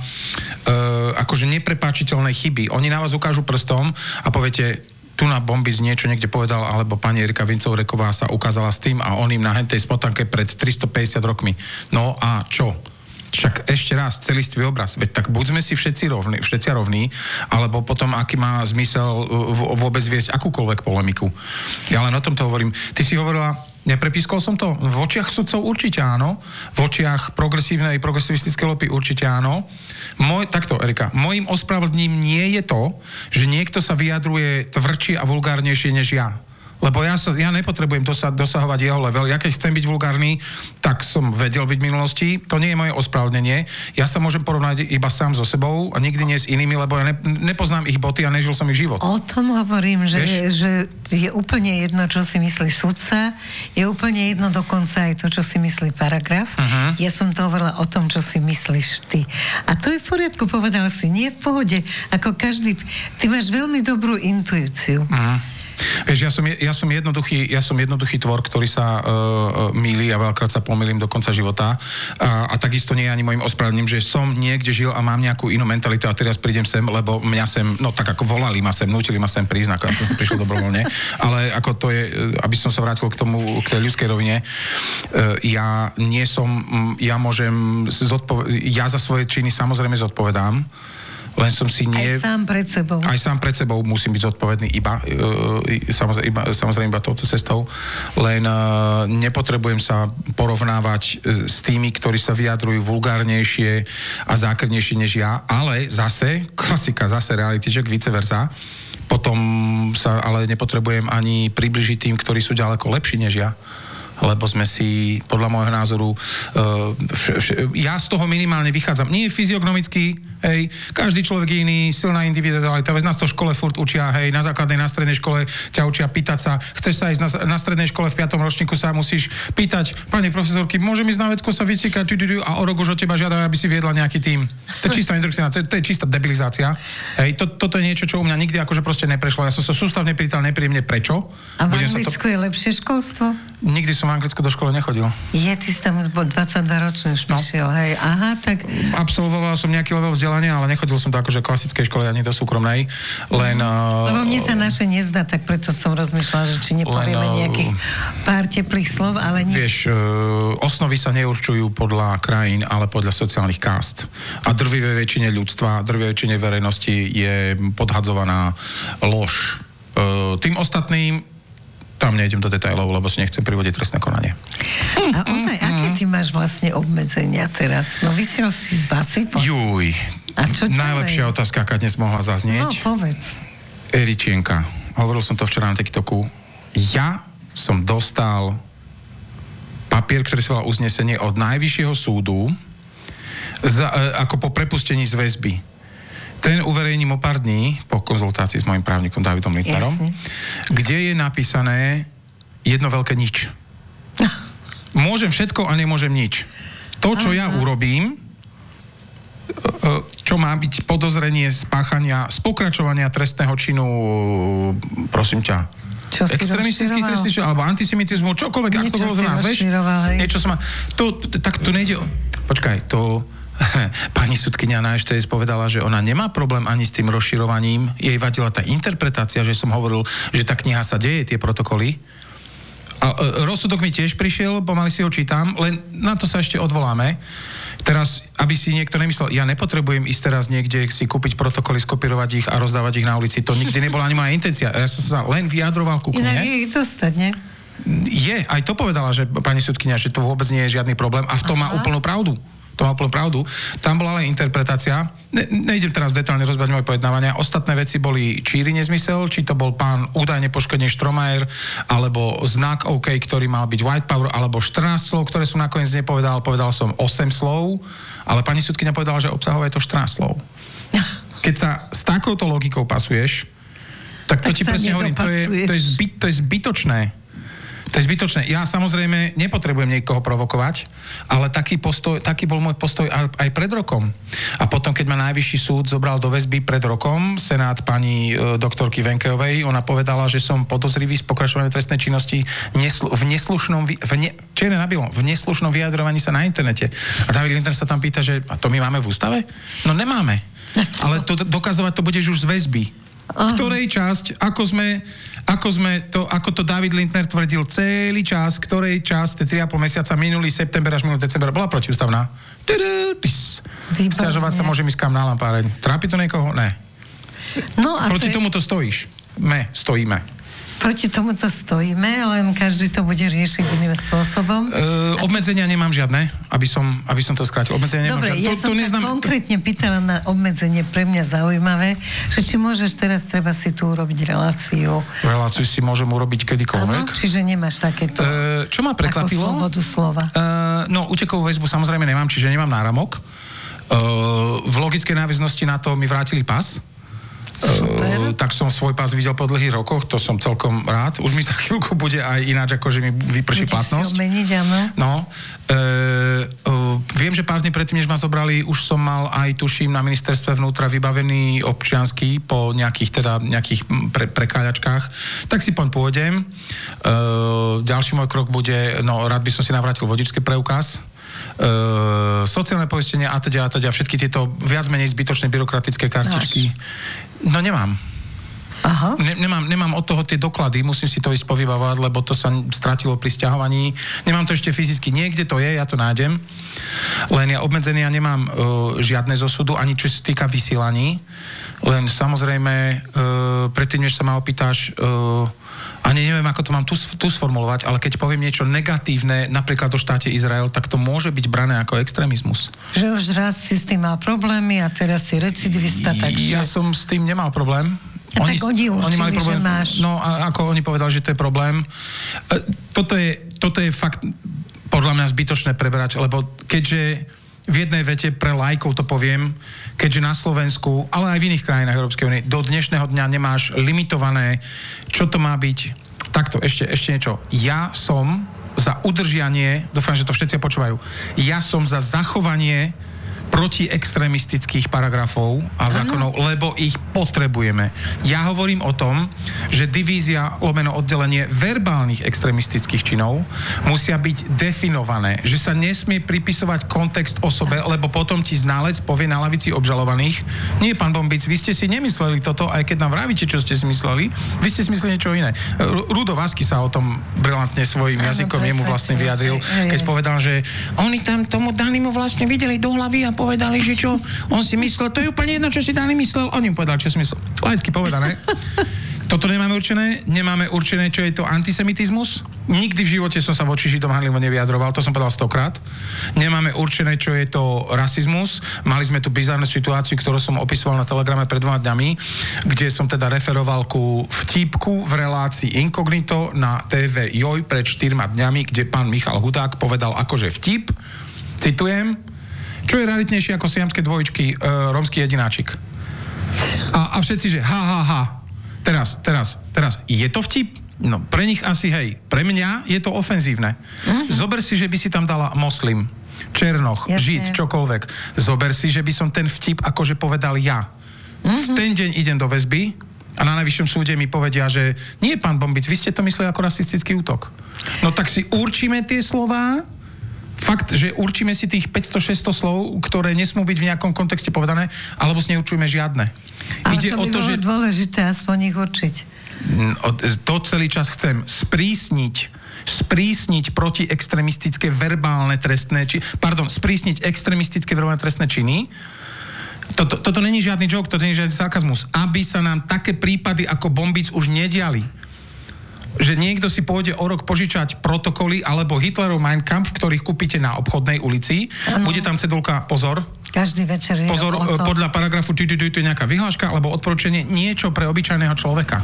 e, akože neprepáčiteľnej chyby. Oni na vás ukážu prstom a poviete, tu na Bombiz niečo niekde povedal, alebo pani Erika Vincov-Reková sa ukázala s tým a on im na hentej spotanke pred tristopäťdesiat rokmi. No a čo? Však ešte raz, celistvý obraz. Veď tak buď sme si všetci rovní, všetci rovní, alebo potom, aký má zmysel vôbec viesť akúkoľvek polemiku. Ja len o tom to hovorím. Ty si hovorila, neprepískol som to? V očiach sudcov určite áno. V očiach progresívnej, progresivistickej lopy určite áno. Môj, takto, Erika, môjim ospravedlním nie je to, že niekto sa vyjadruje tvrdšie a vulgárnejšie než ja. Lebo ja, sa, ja nepotrebujem dosa, dosahovať jeho level. Ja keď chcem byť vulgárny, tak som vedel byť v minulosti. To nie je moje ospravedlnenie. Ja sa môžem porovnať iba sám so sebou a nikdy nie s inými, lebo ja ne, nepoznám ich boty a nežil som ich život. O tom hovorím, že, že je úplne jedno, čo si myslí sudca, je úplne jedno dokonca aj to, čo si myslí paragraf. Uh-huh. Ja som to hovorila o tom, čo si myslíš ty. A to je v poriadku, povedal si, nie v pohode. Ako každý, ty máš veľmi dobrú intuíciu. Uh-huh. Vieš, ja som, ja som jednoduchý, ja som jednoduchý tvor, ktorý sa uh, mýli a veľakrát sa pomýlim do konca života. A, a takisto nie je ani môjim ospravedlnením, že som niekde žil a mám nejakú inú mentalitu a teraz prídem sem, lebo mňa sem, no tak ako volali ma sem, nutili ma sem prísť, ako ja som sa prišiel dobrovoľne. Ale ako to je, aby som sa vrátil k tomu, k tej ľudskej rovine, uh, ja nie som, ja môžem, zodpove- ja za svoje činy samozrejme zodpovedám, len som si nie... Aj sám pred sebou. Aj sám pred sebou musím byť zodpovedný iba, e, samozrejme, iba, samozrejme iba touto cestou, len e, nepotrebujem sa porovnávať e, s tými, ktorí sa vyjadrujú vulgárnejšie a zákrnejšie než ja, ale zase, klasika, zase reality check, vice versa, potom sa ale nepotrebujem ani približiť tým, ktorí sú ďaleko lepší než ja, lebo sme si, podľa môjho názoru, uh, vš- vš- ja z toho minimálne vychádzam. Nie je fyziognomický, hej, každý človek je iný, silná individualita, veď nás to v škole furt učia, hej, na základnej, na strednej škole ťa učia pýtať sa, chceš sa ísť na, na strednej škole v piatom ročníku sa musíš pýtať, pani profesorky, môžem ísť na vecku sa vycikať, a o rok už od teba žiadajú, aby si viedla nejaký tím. To je čistá indoktrinácia, to je čistá debilizácia. Hej, to, toto je niečo, čo u mňa nikdy akože proste neprešlo. Ja som sa sústavne pýtal nepríjemne prečo. A v Anglicku to... je lepšie školstvo? Nikdy som v Anglicku do školy nechodil. Je, ty si tam dvadsaťdva ročný už prišiel, no. Hej, aha, tak... Absolvoval som nejaký level vzdelania, ale nechodil som do akože klasickej školy ani do súkromnej, len... Lebo mne sa naše nezdá, tak preto som rozmýšľala, že či nepovieme len, nejakých pár teplých slov, ale nie... Vieš, osnovy sa neurčujú podľa krajín, ale podľa sociálnych kást. A drvivej väčšine ľudstva, drvivej väčšine verejnosti je podhadzovaná lož. Tým ostatným tam nejdem do detailov, lebo si nechcem privodiť trestné konanie. A ozaj, aké ty máš vlastne obmedzenia teraz? No vyšiel si z basy? Po... Juj. A čo ďalej? Najlepšia otázka, aká dnes mohla zaznieť. No, povedz. Eričienka. Hovoril som to včera na TikToku. Ja som dostal papier, ktorý sa volá uznesenie od Najvyššieho súdu za, ako po prepustení z väzby. Ten uverejním o pár dní, po konzultácii s mojim právnikom Dávidom Lindnerom, kde je napísané jedno veľké nič. Môžem všetko a nemôžem nič. To, čo ja urobím, čo má byť podozrenie spáchania, z pokračovania trestného činu, prosím ťa, extrémistický trestný čin, alebo antisemitizmu, čokoľvek, ak to bolo za nás, vieš? Niečo sa má... To, tak tu nejde... Počkaj, to... Pani sudkyňa na eš té es povedala, že ona nemá problém ani s tým rozširovaním. Jej vadila tá interpretácia, že som hovoril, že tá kniha sa deje, tie protokoly. A e, rozsudok mi tiež prišiel, pomaly si ho čítam, len na to sa ešte odvoláme. Teraz, aby si niekto nemyslel, ja nepotrebujem ísť teraz niekde si kúpiť protokoly, skopírovať ich a rozdávať ich na ulici. To nikdy nebola ani moja intencia. Ja som sa len vyjadroval ku knihe. Inak je ich dostať, nie? Je, aj to povedala, že pani sudkyňa, že to vôbec nie je žiadny problém a v tom Aha. má úplnú pravdu. To má úplne pravdu. Tam bola ale interpretácia. Ne, nejdem teraz detálne rozbať moje pojednávania. Ostatné veci boli číry nezmysel, či to bol pán údajne poškodený Štromajer, alebo znak OK, ktorý mal byť white power, alebo štrnásť slov, ktoré som nakoniec nepovedal. Povedal som osem slov, ale pani sudkyňa povedala, že obsahové je to štrnásť slov. Keď sa s takouto logikou pasuješ, tak to tak ti presne hovorím, to je, to, je zbyt, to je zbytočné. To je zbytočné. Ja samozrejme nepotrebujem niekoho provokovať, ale taký, postoj, taký bol môj postoj aj pred rokom. A potom, keď ma najvyšší súd zobral do väzby pred rokom, senát pani e, doktorky Venkejovej, ona povedala, že som podozrivý z pokračovania trestnej činnosti neslu, v neslušnom, v ne, čierne na bielom, v neslušnom vyjadrovaní sa na internete. A David Lindner sa tam pýta, že a to my máme v ústave? No nemáme. Ale to, dokazovať to budeš už z väzby. Aha. Ktorej časť, ako sme, ako sme to, ako to David Lindner tvrdil celý čas, ktorej časť, tie tri a pol mesiaca, minulý september až minulý december, bola protiústavná. Sťažovať sa môžem ísť kam na lampáreň. Trápi to niekoho? Ne. No a Proti to je... tomu to stojíš. Me, stojíme. Proti tomu to stojíme, len každý to bude riešiť iným spôsobom. Uh, obmedzenia nemám žiadne, aby som, aby som to skrátil. Obmedzenia nemám Dobre, žiadne. ja to, som to sa neznam... konkrétne pýtala na obmedzenie, pre mňa zaujímavé, že či môžeš teraz, treba si tu urobiť reláciu. Reláciu si môžem urobiť kedykoľvek. Áno, čiže nemáš takéto uh, čo ma prekvapilo? ako slobodu slova. Uh, no, útekovú väzbu samozrejme nemám, čiže nemám náramok. Uh, v logickej náväznosti na to mi vrátili pas. Uh, tak som svoj pás videl po dlhých rokoch, to som celkom rád. Už mi za chvíľku bude aj ináč, ako že mi vyprší Budeš platnosť. si omeniť, áno. No. Uh, uh, viem, že pár dní predtým, než ma zobrali, už som mal aj, tuším, na ministerstve vnútra vybavený občiansky po nejakých, teda, nejakých pre, prekáľačkách. Tak si poň pôjdem. Uh, ďalší môj krok bude, no, rád by som si navrátil vodičský preukaz. Uh, sociálne poistenie a teda, a teda, všetky tieto viac menej zbytočné byrokratické kartičky. Máš. No nemám. Aha. Ne, nemám. Nemám od toho tie doklady, musím si to ísť povybavovať, lebo to sa stratilo pri sťahovaní. Nemám to ešte fyzicky. Niekde to je, ja to nájdem. Len ja obmedzenia nemám uh, žiadne zo súdu, ani čo sa týka vysielaní. Len samozrejme, uh, predtým, než sa ma opýtaš, uh, ani neviem, ako to mám tu, tu sformulovať, ale keď poviem niečo negatívne, napríklad o štáte Izrael, tak to môže byť brané ako extrémizmus. Že už raz si s tým mal problémy a teraz si recidivista, takže... Ja som s tým nemal problém. A oni, tak oni určili, oni mali problém, že máš... No a ako oni povedali, že to je problém. Toto je, toto je fakt podľa mňa zbytočné prebrať, lebo keďže v jednej vete pre lajkov to poviem, keďže na Slovensku, ale aj v iných krajinách Európskej únie, do dnešného dňa nemáš limitované, čo to má byť. Takto, ešte, ešte niečo. Ja som za udržianie, dúfam, že to všetci počúvajú, ja som za zachovanie protiextremistických paragrafov a zákonov, lebo ich potrebujeme. Ja hovorím o tom, že divízia lomeno oddelenie verbálnych extremistických činov musia byť definované, že sa nesmie pripisovať kontext osobe, lebo potom ti ználec povie na lavici obžalovaných: nie, pán Bombic, vy ste si nemysleli toto, aj keď nám vravíte, čo ste si mysleli, vy ste si mysleli niečo iné. Rudo Vasky sa o tom brilantne svojím jazykom jemu vlastne vyjadril, keď povedal, že oni tam tomu Danimu vlastne videli do hlavy a povedali, že čo on si myslel, to je úplne jedno, čo si Dani myslel, on im povedal, čo si myslel. Laicky povedané. Toto nemáme určené, nemáme určené, čo je to antisemitizmus. Nikdy v živote som sa voči Židom hanlivo nevyjadroval, to som povedal stokrát. Nemáme určené, čo je to rasizmus. Mali sme tu bizarnú situáciu, ktorú som opisoval na Telegrame pred dvoma dňami, kde som teda referoval ku vtipku v relácii Inkognito na té vé Joj pred štyrma dňami, kde pán Michal Hudák povedal akože vtip, citujem: čo je raritnejšie ako siamské dvojičky, e, rómsky jedináčik. A, a všetci, že ha, ha, ha. Teraz, teraz, teraz. Je to vtip? No, pre nich asi hej. Pre mňa je to ofenzívne. Uh-huh. Zober si, že by si tam dala moslim, černoch, Jasne. žid, čokoľvek. Zober si, že by som ten vtip akože povedal ja. Uh-huh. V ten deň idem do väzby a na najvyššom súde mi povedia, že nie, pán Bombic, vy ste to mysleli ako rasistický útok. No tak si určíme tie slová. Fakt, že určíme si tých päťsto šesťsto slov, ktoré nesmú byť v nejakom kontexte povedané, alebo si neurčujeme žiadne. Ale Ide to by o to, bolo že... dôležité aspoň ich určiť. To celý čas chcem sprísniť sprísniť protiextremistické verbálne trestné či, pardon, sprísniť extremistické verbálne trestné činy. Toto, toto není žiadny joke, toto není žiadny sarkazmus. Aby sa nám také prípady ako Bombic už nediali. že niekto si pôjde o rok požičať protokoly alebo Hitlerov Mein Kampf, ktorých kúpite na obchodnej ulici. Ano. Bude tam cedulka, pozor. Každý večer je Pozor, podľa paragrafu či, či, či, to je nejaká vyhláška alebo odporúčanie, niečo pre obyčajného človeka.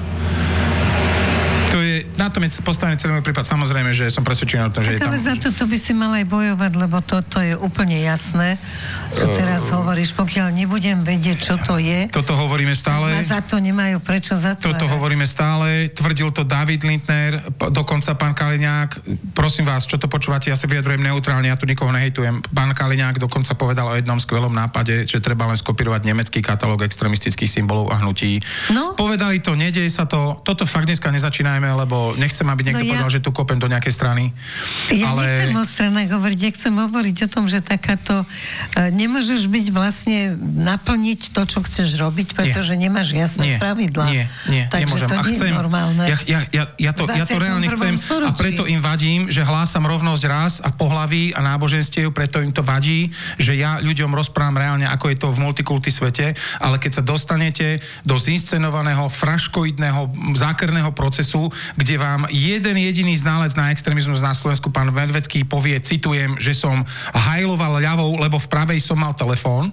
To je, na tom je postavený celý môj prípad. Samozrejme, že som presvedčený o tom, že tak je tam... ale za to, to by si mal aj bojovať, lebo to, to je úplne jasné, čo teraz uh, hovoríš. Pokiaľ nebudem vedieť, čo to je... Toto hovoríme stále. A za to nemajú prečo zatvárať. Toto hovoríme stále. Tvrdil to David Lindner, dokonca pán Kaliňák. Prosím vás, čo to počúvate, ja sa vyjadrujem neutrálne, ja tu nikoho nehejtujem. Pán Kaliňák dokonca povedal o jednom skvelom nápade, že treba len skopírovať nemecký katalóg extrémistických symbolov a hnutí. No? Povedali to, nedeje sa to. Toto fakt dneska nezačínajme, lebo nechcem, aby niekto no ja... povedal, že tu kopem do nejakej strany. Ja ale... nechcem o stranách hovoriť, ja chcem hovoriť o tom, že takáto uh, nemôžeš byť vlastne naplniť to, čo chceš robiť, pretože nie. nemáš jasné nie. pravidlá. Nie, nie, Takže nemôžem. to a nie chcem, je normálne. Ja, ja, ja, ja, to, ja to reálne chcem storočí. A preto im vadím, že hlásam rovnosť rás a pohlaví a náboženstiev, preto im to vadí, že ja ľuďom rozprávam reálne, ako je to v multikulty svete, ale keď sa dostanete do zinscenovaného, fraškoidného, zákerného procesu, kde vám jeden jediný ználec na extrémizmus na Slovensku, pán Medvecký, povie, citujem, že som hajloval ľavou, lebo v pravej som mal telefón.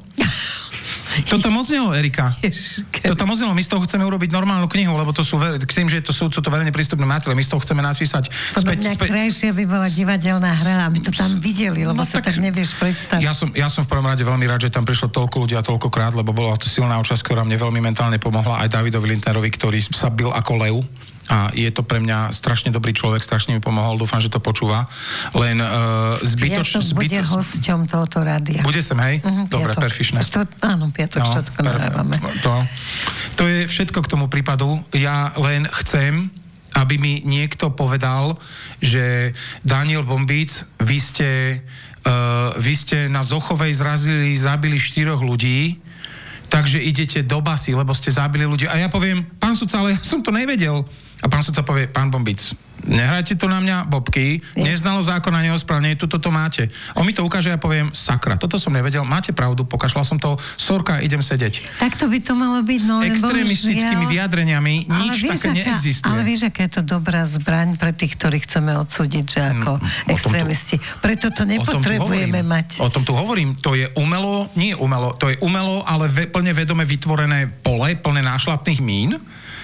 To tam moznelo, Erika. To tam moznelo. My z toho chceme urobiť normálnu knihu, lebo to sú, ver- k tým, že to sú, sú to verejne prístupné materiály, my z toho chceme napísať späť. Podľa mňa krajšia by bola divadelná hra, aby to tam videli, lebo no, sa tak, tak nevieš predstaviť. Ja som, ja som v prvom rade veľmi rád, že tam prišlo toľko ľudí a toľkokrát, lebo bola to silná účasť, ktorá mne veľmi mentálne pomohla, aj Davidovi Lindnerovi, ktorý sa bil ako lev. A je to pre mňa strašne dobrý človek, strašne mi pomohol, dúfam, že to počúva. Len uh, zbytoč... Piatok bude zbytoč... hosťom tohoto rádia. Bude sem, hej? Uh-huh, Dobre, perfektne. Áno, piatok, no, štvrtko nahrávame. To, to je všetko k tomu prípadu. Ja len chcem, aby mi niekto povedal, že Daniel Bombíc, vy ste, uh, vy ste na Zochovej zrazili, zabili štyroch ľudí, takže idete do basy, lebo ste zabili ľudí. A ja poviem, pán sudca, ale ja som to nevedel. A pán sudca povie, pán Bombic, nehrajte to na mňa, bobky, neznalo zákona, neospravne, tu toto máte. On mi to ukáže a ja poviem, sakra, toto som nevedel, máte pravdu, pokašľal som to, sorka, idem sedieť. Tak to by to malo byť, no s extrémistickými vyjadreniami nič také aká, neexistuje. Ale vieš, aká je to dobrá zbraň pre tých, ktorých chceme odsúdiť, že ako no, extrémisti. Tu, Preto to nepotrebujeme o mať. O tom tu hovorím, to je umelo, nie umelo, to je umelo, ale ve, plne vedome vytvorené pole, plné nášlapných mín.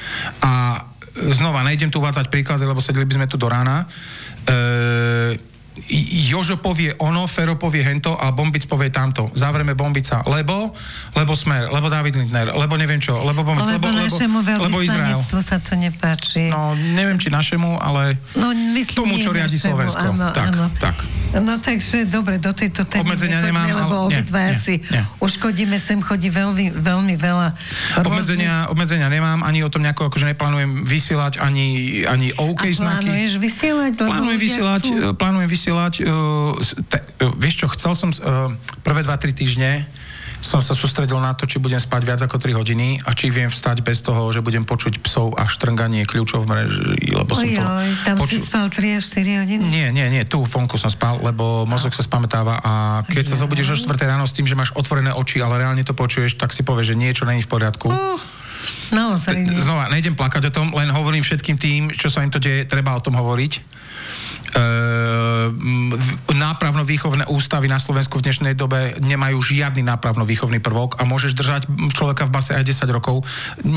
A znova, nejdem tu uvádzať príklady, lebo sedeli by sme tu do rána. E, Jožo povie ono, Fero povie hento a Bombic povie tamto. Zavreme Bombica, lebo, lebo Smer, lebo David Lindner, lebo neviem čo, lebo Bombic, lebo, lebo, našemu lebo Izrael. sa to nepáči. No, neviem, či našemu, ale no, myslím, tomu, čo riadi Slovensko. Áno, tak, áno. tak. No takže, dobre, do tejto témy obmedzenia nechodíme, nemám, lebo ale obidva asi uškodíme, sem chodí veľmi, veľmi veľa obmedzenia, obmedzenia nemám, ani o tom nejako akože neplánujem vysielať, ani, ani OK a znaky. A plánuješ vysielať? Plánujem vysielať, plánujem vysielať, uh, te, uh, vieš čo, chcel som uh, prvé dva tri týždne som sa sústredil na to, či budem spať viac ako tri hodiny a či viem vstať bez toho, že budem počuť psov a štrnganie kľúčov v mreži, lebo som to... Ojoj, tam poču... si spal tri až štyri hodiny? Nie, nie, nie, tu vonku som spal, lebo mozog sa spamätáva a keď ja. sa zobudíš o štvrtej ráno s tým, že máš otvorené oči, ale reálne to počuješ, tak si povieš, že niečo není v poriadku. Uh. Naozaj nie. Znova, nejdem plakať o tom, len hovorím všetkým tým, čo sa im to deje, treba o tom hovoriť. Ehm, nápravno-výchovné ústavy na Slovensku v dnešnej dobe nemajú žiadny nápravno-výchovný prvok a môžeš držať človeka v base aj desať rokov.